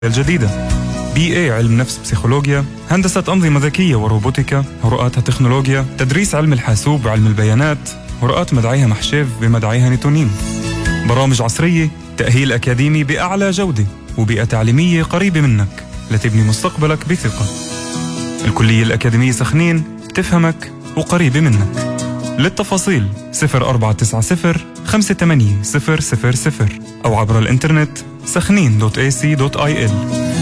الجديدة BA علم نفس بسيكولوجيا، هندسة أنظمة ذكية وروبوتيكا، ورقاتها تكنولوجيا، تدريس علم الحاسوب وعلم البيانات، ورقات مدعيها محشيف بمدعيها نيتونيم، برامج عصرية، تأهيل أكاديمي بأعلى جودة، وبيئة تعليمية قريبة منك لتبني مستقبلك بثقة. الكلية الأكاديمية سخنين تفهمك وقريبة منك. للتفاصيل 0490 58 000 أو عبر الإنترنت سخنين.ac.il.